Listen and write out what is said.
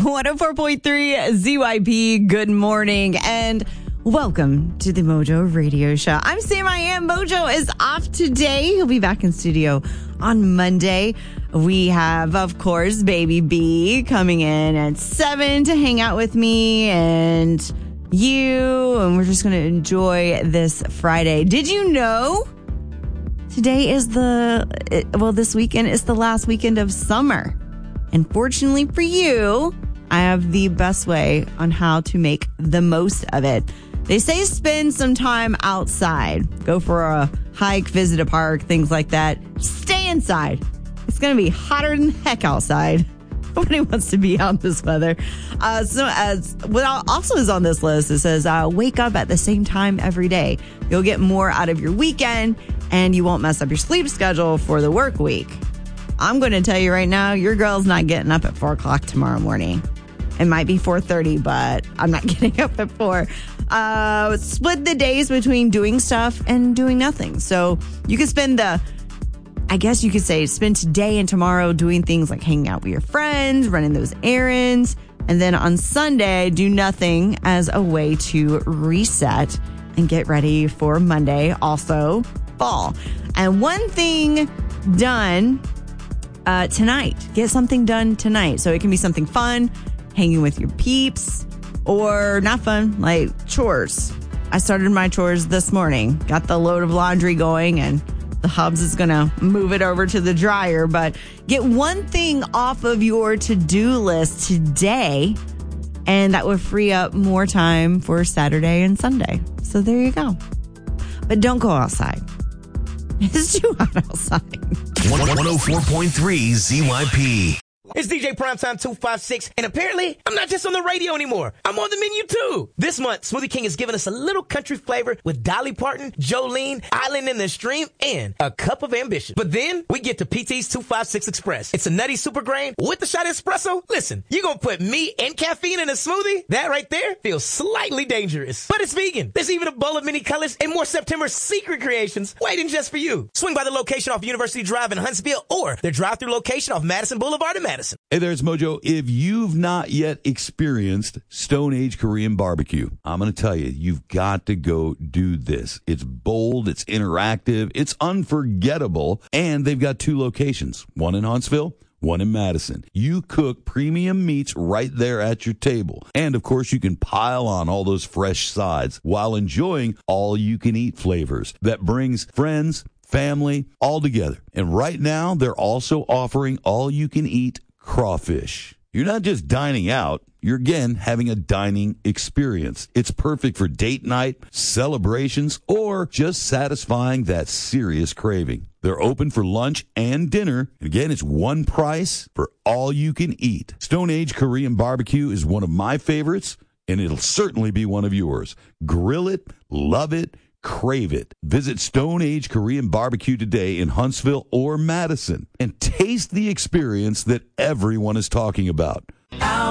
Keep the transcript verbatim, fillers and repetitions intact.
one oh four point three Z Y P. Good morning and welcome to the Mojo Radio Show. I'm Sam I Am. Mojo is off today. He'll be back in studio on Monday. We have, of course, Baby B coming in at seven to hang out with me and you, and we're just going to enjoy this Friday. Did you know today is the, well, this weekend is the last weekend of summer? And fortunately for you, I have the best way on how to make the most of it. They say spend some time outside. Go for a hike, visit a park, things like that. Stay inside. It's going to be hotter than heck outside. Nobody wants to be out in this weather. Uh, so as what also is on this list, it says uh, wake up at the same time every day. You'll get more out of your weekend and you won't mess up your sleep schedule for the work week. I'm going to tell you right now, your girl's not getting up at four o'clock tomorrow morning. It might be four thirty, but I'm not getting up at four. Uh, split the days between doing stuff and doing nothing. So you could spend the, I guess you could say, spend today and tomorrow doing things like hanging out with your friends, running those errands. And then on Sunday, do nothing as a way to reset and get ready for Monday, also fall. And one thing done uh, tonight. Get something done tonight. So it can be something fun, hanging with your peeps, or not fun, like chores. I started my chores this morning. Got the load of laundry going, and the Hubs is going to move it over to the dryer. But get one thing off of your to-do list today, and that would free up more time for Saturday and Sunday. So there you go. But don't go outside. It's too hot outside. one oh four point three Z Y P. It's D J Primetime two five six, and apparently, I'm not just on the radio anymore. I'm on the menu, too. This month, Smoothie King has given us a little country flavor with Dolly Parton, Jolene, Island in the Stream, and a cup of ambition. But then, we get to P T's two five six Express. It's a nutty super grain with a shot of espresso. Listen, you gonna put me and caffeine in a smoothie? That right there feels slightly dangerous. But it's vegan. There's even a bowl of many colors and more September secret creations waiting just for you. Swing by the location off University Drive in Huntsville or their drive-through location off Madison Boulevard in Madison. Hey there, it's Mojo. If you've not yet experienced Stone Age Korean barbecue, I'm going to tell you, you've got to go do this. It's bold, it's interactive, it's unforgettable, and they've got two locations, one in Huntsville, one in Madison. You cook premium meats right there at your table. And, of course, you can pile on all those fresh sides while enjoying all-you-can-eat flavors that brings friends, family, all together. And right now, they're also offering all-you-can-eat crawfish. You're not just dining out, you're again having a dining experience. It's perfect for date night, celebrations, or just satisfying that serious craving. They're open for lunch and dinner. Again, it's one price for all you can eat. Stone Age Korean barbecue is one of my favorites, and it'll certainly be one of yours. Grill it, love it, crave it. Visit Stone Age Korean Barbecue today in Huntsville or Madison and taste the experience that everyone is talking about.